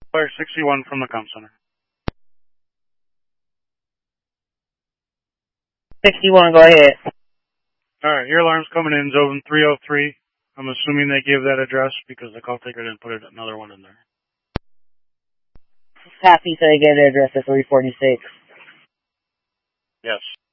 Fire 61 from the comm center. 61, go ahead. Alright, your alarm's coming in, Zovin 303. I'm assuming they gave that address because the call taker didn't put another one in there. Copy, so they gave the address at 346. Yes.